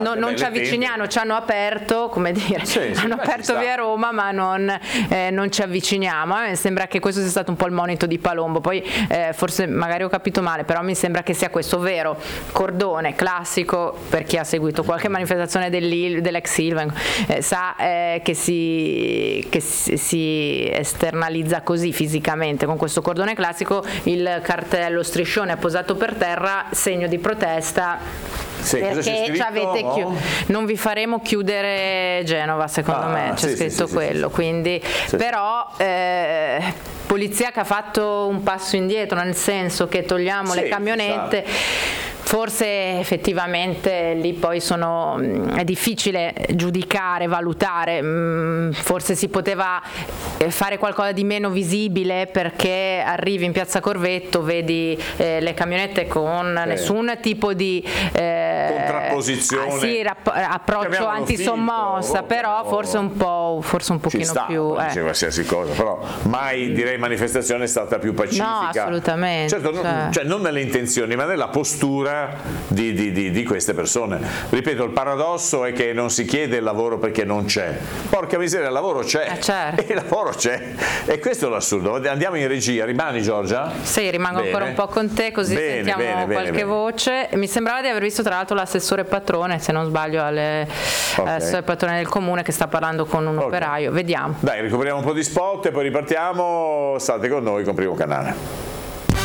non ci avviciniamo, ci hanno aperto, come dire, hanno aperto via Roma, ma non ci avviciniamo. A me sembra che questo sia stato un po' il monito di Palombo, poi forse magari ho capito male, però mi sembra che sia questo, ovvero cordone classico, per chi ha seguito qualche manifestazione dell'ex Ilva sa che si esternalizza così fisicamente, con questo cordone classico, il cartello striscione apposato per terra, segno di protesta. Perché ci avete non vi faremo chiudere Genova, secondo me c'è scritto quello. Quindi però polizia che ha fatto un passo indietro, nel senso che togliamo le camionette. Forse effettivamente lì poi è difficile giudicare, valutare, forse si poteva fare qualcosa di meno visibile, perché arrivi in piazza Corvetto, vedi le camionette con nessun tipo di contrapposizione, approccio antisommossa, però forse un pochino più dice qualsiasi cosa, però mai direi manifestazione è stata più pacifica. No, assolutamente. Certo, cioè non nelle intenzioni, ma nella postura di queste persone. Ripeto, il paradosso è che non si chiede il lavoro perché non c'è. Porca miseria, il lavoro c'è. Certo. E il lavoro c'è. E questo è l'assurdo. Andiamo in regia. Rimani, Giorgia? Sì, rimango ancora un po' con te, così sentiamo qualche voce. Mi sembrava di aver visto tra l'altro l'assessore Patrone, se non sbaglio, l'assessore Patrone del comune, che sta parlando con un operaio. Vediamo. Dai, recuperiamo un po' di spot e poi ripartiamo. State con noi con Primo Canale.